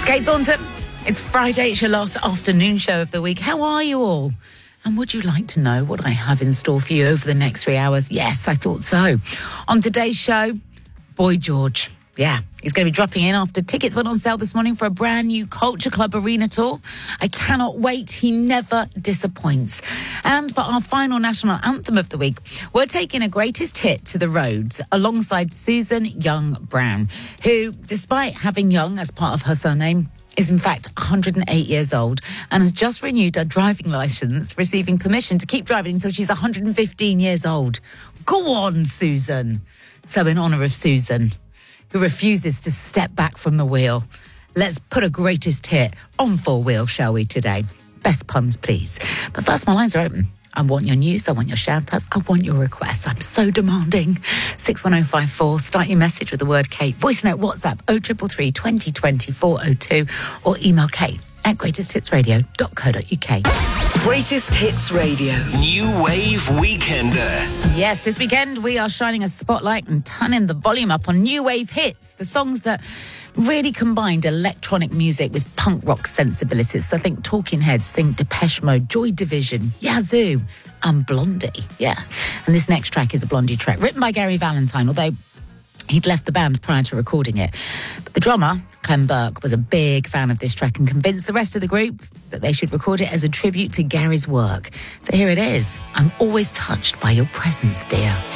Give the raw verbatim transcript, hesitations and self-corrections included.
Kate Thornton. It's Friday. It's your last afternoon show of the week. How are you all? And would you like to know what I have in store for you over the next three hours? Yes, I thought so. On today's show, Boy George. Yeah, he's going to be dropping in after tickets went on sale this morning for a brand new Culture Club Arena tour. I cannot wait. He never disappoints. And for our final national anthem of the week, we're taking a greatest hit to the roads alongside Susan Young Brown, who, despite having Young as part of her surname, is in fact one hundred eight years old and has just renewed her driving licence, receiving permission to keep driving until she's one hundred fifteen years old. Go on, Susan. So in honour of Susan, who refuses to step back from the wheel, let's put a greatest hit on Four Wheel, shall we, today? Best puns, please. But first, my lines are open. I want your news, I want your shout-outs, I want your requests. I'm so demanding. six one oh five four, start your message with the word Kate. Voice note, WhatsApp, oh three three three, twenty twenty, four oh two, or email Kate at greatest hits radio dot co dot uk. Greatest Hits Radio. New Wave Weekender. Yes, this weekend we are shining a spotlight and turning the volume up on New Wave hits, the songs that really combined electronic music with punk rock sensibilities. So think Talking Heads, think Depeche Mode, Joy Division, Yazoo, and Blondie. Yeah, and this next track is a Blondie track written by Gary Valentine, although he'd left the band prior to recording it. But the drummer, Clem Burke, was a big fan of this track and convinced the rest of the group that they should record it as a tribute to Gary's work. So here it is. I'm always touched by your presence, dear.